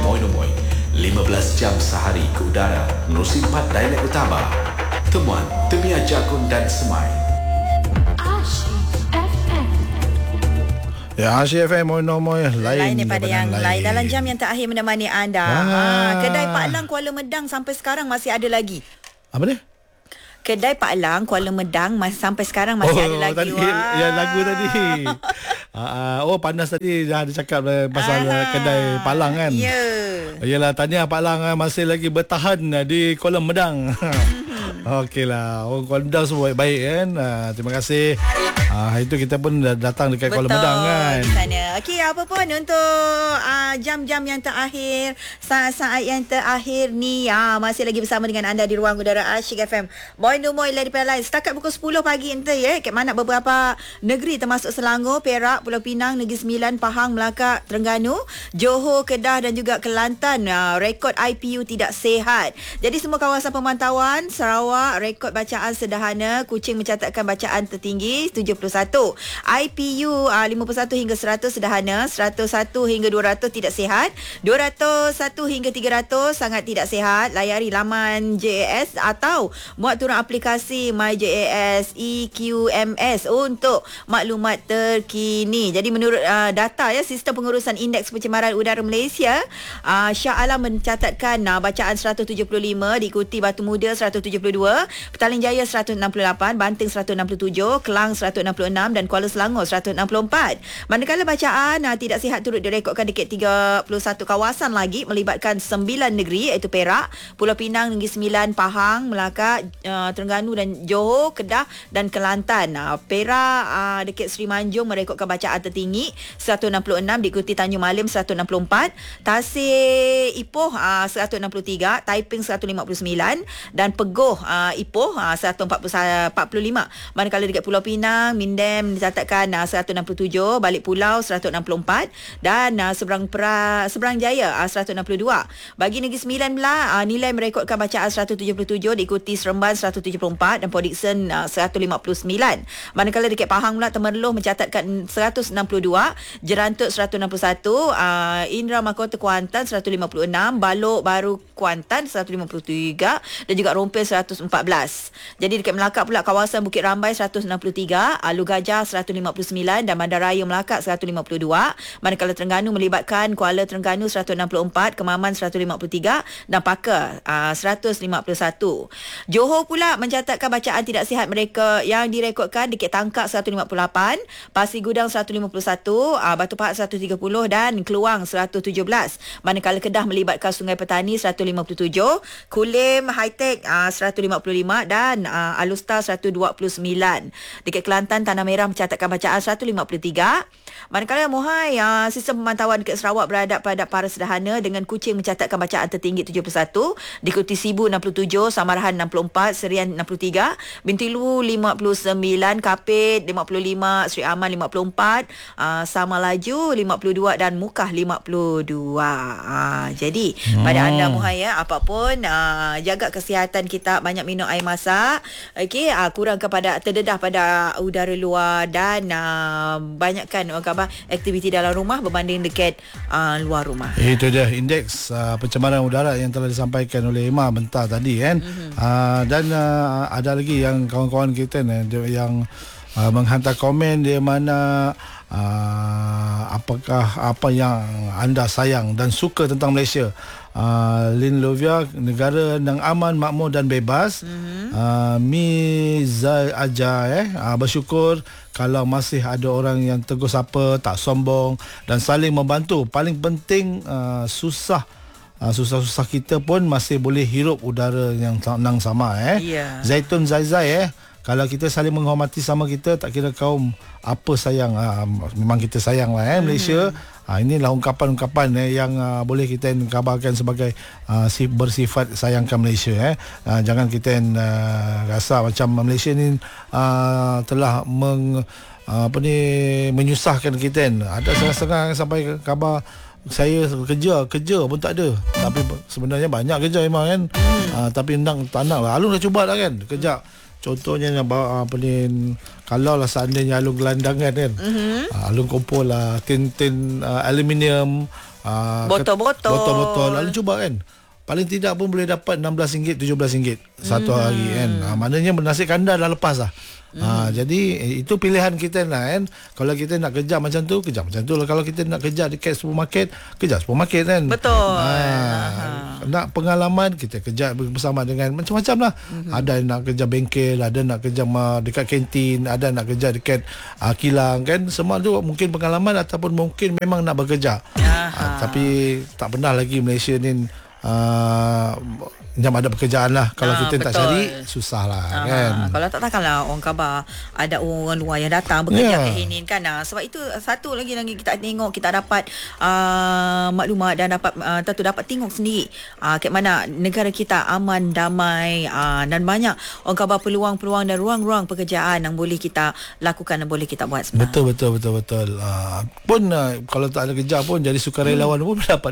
Moino Moi, 15 jam sehari ke udara menerusi 4 dialek utama. Temuan Temia Jakun dan Semai. Ya, Asyik FM Moino Moi lain daripada yang lain. Dalam jam yang terakhir menemani anda. Kedai Pak Lang Kuala Medang sampai sekarang masih ada lagi. Apa dia? Kedai Pak Lang Kuala Medang sampai sekarang masih ada lagi. Tadi, yang lagu tadi. Panas tadi dah ada cakap pasal kedai Pak Lang kan. Ya. Yalah, tahniah Pak Lang masih lagi bertahan di Kuala Medang. Okeylah, orang Kuala Medang semua baik-baik kan. Terima kasih. Itu kita pun dah datang dekat Kuala Medang kan. Di sana. Okey, apa pun untuk jam-jam yang terakhir, saat-saat yang terakhir ni, masih lagi bersama dengan anda di ruang udara Asyik FM. Moino Moi daripada lain. Setakat pukul 10 pagi nanti kat mana beberapa negeri termasuk Selangor, Perak, Pulau Pinang, Negeri Sembilan, Pahang, Melaka, Terengganu, Johor, Kedah dan juga Kelantan, rekod IPU tidak sihat. Jadi semua kawasan pemantauan Sarawak, rekod bacaan sederhana, Kuching mencatatkan bacaan tertinggi 71. IPU 51 hingga 100 sederhana, 101 hingga 200 tidak sihat, 201 hingga 300 sangat tidak sihat. Layari laman JAS atau muat turun aplikasi MyJAS EQMS untuk maklumat terkini. Jadi menurut data sistem pengurusan indeks pencemaran udara Malaysia, Shah Alam mencatatkan bacaan 175, diikuti Batu Muda 172, Petaling Jaya 168, Banting 167, Kelang 166 dan Kuala Selangor 164. Manakala bacaan tidak sihat turut direkodkan dekat 31 kawasan lagi melibatkan 9 negeri iaitu Perak, Pulau Pinang, Negeri Sembilan, Pahang, Melaka, Terengganu dan Johor, Kedah dan Kelantan. Perak dekat Seri Manjung merekodkan bacaan tertinggi 166, diikuti Tanjung Malim 164, Tasik Ipoh 163, Taiping 159 dan Pegoh Ipoh 145. Manakala dekat Pulau Pinang, Mindem dicatatkan 167, Balik Pulau 164 dan Seberang Jaya 162. Bagi Negeri Sembilan pula, nilai merekodkan bacaan 177, diikuti Seremban 174 dan Port Dickson 159. Manakala dekat Pahang pula, Temerloh mencatatkan 162, Jerantut 161, Indra Mahkota Kuantan 156, Balok Baru Kuantan 153 dan juga Rompil 114. Jadi dekat Melaka pula, kawasan Bukit Rambai 163, Alu Gajah 159 dan Bandaraya Melaka 152. Manakala Terengganu melibatkan Kuala Terengganu 164, Kemaman 153 dan Pakar 151. Johor pula mencatatkan bacaan tidak sihat mereka yang direkodkan dekat Tangkak 158, Pasir Gudang 151, Batu Pahat 130 dan Keluang 117. Manakala Kedah melibatkan Sungai Petani 157, Kulim High-Tech 155 dan Alustar 129. Dekat Kelantan, Tanah Merah mencatatkan bacaan 153. Manakala Mohai, sistem pemantauan dekat Sarawak beradab pada para sederhana dengan Kuching mencatatkan bacaan tertinggi 71, diikuti Sibu 67, Samarahan 64, Serian 63, Bintulu 59, Kapit 55, Sri Aman 54, Sama Laju 52 dan Mukah 52. Jadi pada anda Mohai, apapun jaga kesihatan kita, banyak minum air masak, okey, kurang kepada terdedah pada udara luar dan banyakkan aktiviti dalam rumah berbanding dekat luar rumah. Itu dia indeks pencemaran udara yang telah disampaikan oleh Emma bentar tadi kan. Dan ada lagi yang kawan-kawan kita yang menghantar komen di mana apakah apa yang anda sayang dan suka tentang Malaysia. Lin Lovia, negara yang aman, makmur dan bebas. Miza Aja bersyukur kalau masih ada orang yang tegur sapa, tak sombong dan saling membantu. Paling penting susah-susah kita pun masih boleh hirup udara yang tenang sama. Zaitun Zaizai, kalau kita saling menghormati sama kita, tak kira kaum apa sayang, memang kita sayang lah Malaysia. Inilah ungkapan-ungkapan yang boleh kita kabarkan sebagai bersifat sayangkan Malaysia. Jangan kita rasa macam Malaysia ni telah menyusahkan kita. Ada setengah-setengah sampai kabar saya kerja pun tak ada. Tapi sebenarnya banyak kerja memang kan. Tapi tak nak lah. Alun dah cuba dah kan kerja. Contohnya kalau lah seandainya alun gelandangan kan, alun kumpul lah tin aluminium, botol-botol. Lalu cuba kan, paling tidak pun boleh dapat RM16, RM17 satu hari kan. Maknanya nasi kandar dah lepas lah. Jadi itu pilihan kita lah kan. Kalau kita nak kerja macam tu, kerja macam tu lah. Kalau kita nak kerja dekat supermarket, kerja supermarket kan. Betul. Nak pengalaman, kita kerja bersama dengan macam-macam lah. Ada yang nak kerja bengkel, ada nak kerja dekat kantin, ada nak kerja dekat kilang kan. Semua tu mungkin pengalaman ataupun mungkin memang nak bekerja. Tapi tak pernah lagi Malaysia ni macam ada pekerjaan lah. Kalau kita tak cari, susah lah kan. Kalau takkanlah orang khabar ada orang luar yang datang bekerja kat sini kan. Sebab itu satu lagi kita tengok, kita dapat maklumat dan dapat dapat tengok sendiri kat mana negara kita aman, damai, dan banyak orang khabar peluang-peluang dan ruang-ruang pekerjaan yang boleh kita lakukan dan boleh kita buat sebenarnya. Betul. Pun kalau tak ada kerja pun jadi sukarelawan pun dapat